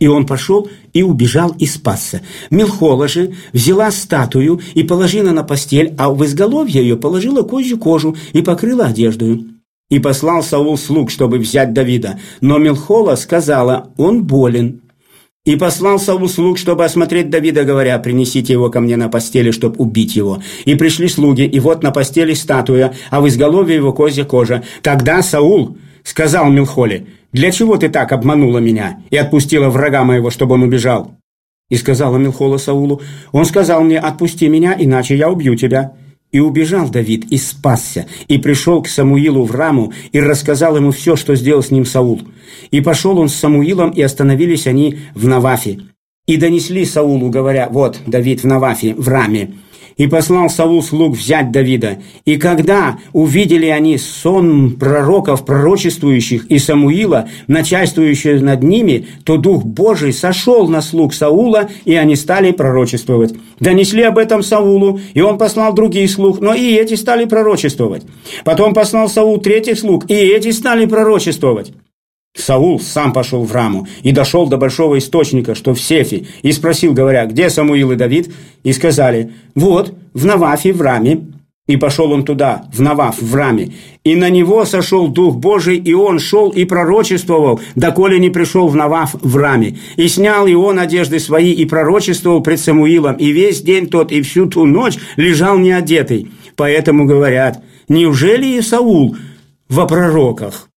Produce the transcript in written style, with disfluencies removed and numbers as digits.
И он пошел и убежал и спасся. Милхола же взяла статую и положила на постель, а в изголовье ее положила козью кожу и покрыла одеждою. И послал Саул слуг, чтобы взять Давида. Но Милхола сказала: он болен. И послал Саул слуг, чтобы осмотреть Давида, говоря: принесите его ко мне на постели, чтобы убить его. И пришли слуги, и вот на постели статуя, а в изголовье его козья кожа. Тогда Саул сказал Милхоле: для чего ты так обманула меня и отпустила врага моего, чтобы он убежал? И сказала Милхола Саулу: он сказал мне: отпусти меня, иначе я убью тебя. И убежал Давид, и спасся, и пришел к Самуилу в Раму, и рассказал ему все, что сделал с ним Саул. И пошел он с Самуилом, и остановились они в Навафе. И донесли Саулу, говоря: вот Давид в Навафе, в Раме. И послал Саул слуг взять Давида. И когда увидели они сон пророков, пророчествующих, и Самуила, начальствующего над ними, то Дух Божий сошел на слуг Саула, и они стали пророчествовать. Донесли об этом Саулу, и он послал других слуг, но и эти стали пророчествовать. Потом послал Саул третьих слуг, и эти стали пророчествовать. Саул сам пошел в Раму и дошел до большого источника, что в Сефе, и спросил, говоря: где Самуил и Давид? И сказали: вот, в Навафе, в Раме. И пошел он туда, в Наваф, в Раме. И на него сошел Дух Божий, и он шел и пророчествовал, доколе не пришел в Наваф, в Раме. И снял и он одежды свои, и пророчествовал пред Самуилом, и весь день тот, и всю ту ночь лежал неодетый. Поэтому говорят: неужели и Саул во пророках?